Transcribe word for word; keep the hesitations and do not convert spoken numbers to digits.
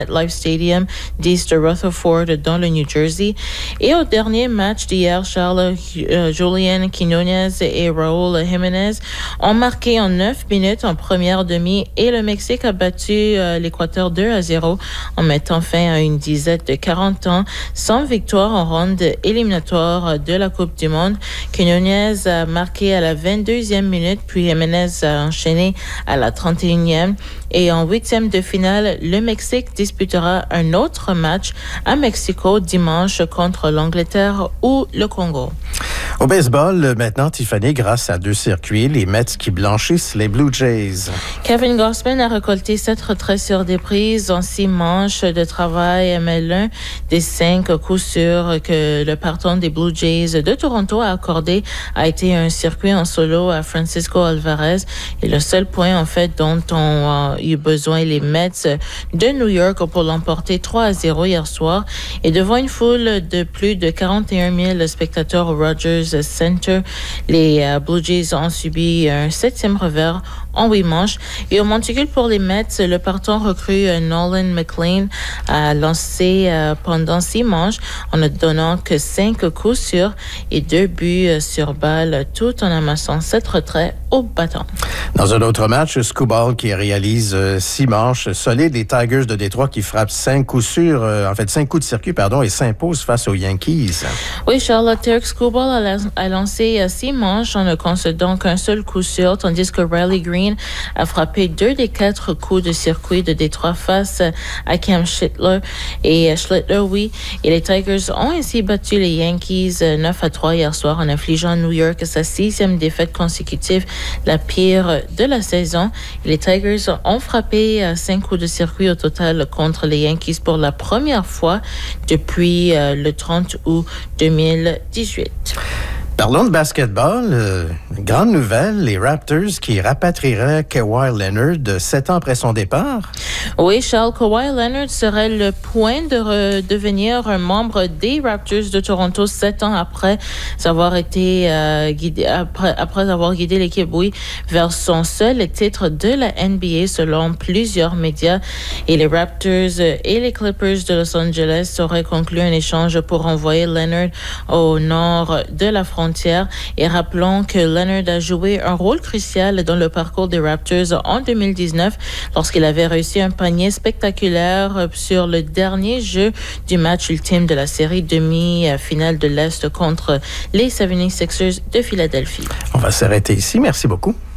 Life Stadium d'East Rutherford dans le New Jersey. Et au dernier match d'hier, Charles, euh, Julian Quinones et Raúl Jiménez ont marqué en neuf minutes en première demi et le Mexique a battu euh, l'Équateur deux à zéro en mettant fin à une disette de quarante ans sans victoire en ronde éliminatoire de la Coupe du Monde. Quinones a marqué à la vingt-deuxième minute, puis Jiménez a enchaîné à la trente et unième. Et en huitième de finale, le Mexique disputera un autre match à Mexico dimanche contre l'Angleterre ou le Congo. Au baseball, maintenant, Tiffany, grâce à deux circuits, les Mets qui blanchissent les Blue Jays. Kevin Gausman a récolté sept retraits sur des prises en six manches de travail, mais l'un des cinq coups sûrs que le partant des Blue Jays de Toronto a accordé a été un circuit en solo à Francisco Alvarez. Et le seul point, en fait, dont on a eu besoin, les Mets de New York pour l'emporter trois à zéro hier soir. Et devant une foule de plus de quarante et un mille spectateurs au Rogers Center, les uh, Blue Jays ont subi un septième revers en huit manches. Et au monticule pour les Mets, le partant recrue uh, Nolan McLean a lancé uh, pendant six manches en ne donnant que cinq coups sûrs et deux buts uh, sur balle, tout en amassant sept retraits au bâton. Dans un autre match, Skubal qui réalise euh, six manches solides, les Tigers de Détroit qui frappent cinq coups sûrs, euh, en fait cinq coups de circuit, pardon, et s'imposent face aux Yankees. Oui, Charlotte, Derek Skubal a, a lancé uh, six manches en ne concédant qu'un seul coup sûr, tandis que Riley Green a frappé deux des quatre coups de circuit de Détroit face à Cam Schlittler. Et uh, Schlittler, oui, et les Tigers ont ainsi battu les Yankees uh, neuf à trois hier soir en infligeant à New York sa sixième défaite consécutive, la pire de la saison. Les Tigers ont frappé uh, cinq coups de circuit au total contre les Yankees pour la première fois depuis uh, le trente août deux mille dix-huit. Parlons de basketball. Euh, grande nouvelle, les Raptors qui rapatrieraient Kawhi Leonard de sept ans après son départ. Oui, Charles, Kawhi Leonard serait le point de redevenir un membre des Raptors de Toronto sept ans après avoir été euh, guidé, après, après avoir guidé l'équipe, oui, vers son seul titre de la N B A selon plusieurs médias. Et les Raptors et les Clippers de Los Angeles auraient conclu un échange pour envoyer Leonard au nord de la frontière. Et rappelons que Leonard a joué un rôle crucial dans le parcours des Raptors en deux mille dix-neuf lorsqu'il avait réussi un panier spectaculaire sur le dernier jeu du match ultime de la série demi-finale de l'Est contre les soixante-seize ers de Philadelphie. On va s'arrêter ici. Merci beaucoup.